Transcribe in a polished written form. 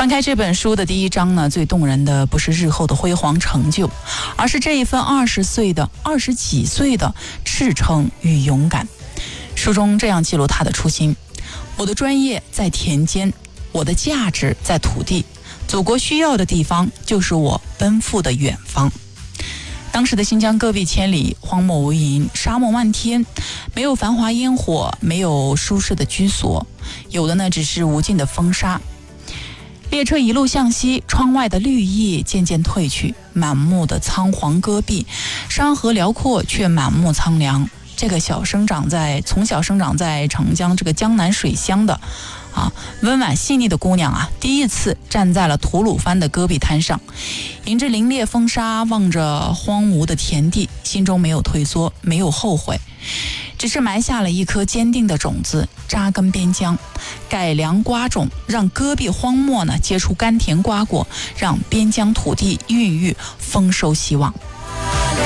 翻开这本书的第一章呢，最动人的不是日后的辉煌成就，而是这一份20几岁的赤诚与勇敢。书中这样记录他的初心：我的专业在田间，我的价值在土地，祖国需要的地方就是我奔赴的远方。当时的新疆戈壁千里，荒漠无垠，沙漠漫天，没有繁华烟火，没有舒适的居所，有的呢只是无尽的风沙。列车一路向西，窗外的绿意渐渐褪去，满目的苍黄戈壁，山河辽阔却满目苍凉。这个从小生长在长江这个江南水乡的温婉细腻的姑娘啊，第一次站在了吐鲁番的戈壁滩上，迎着凛冽风沙，望着荒芜的田地，心中没有退缩，没有后悔，只是埋下了一颗坚定的种子，扎根边疆，改良瓜种，让戈壁荒漠呢结出甘甜瓜果，让边疆土地孕育丰收希望。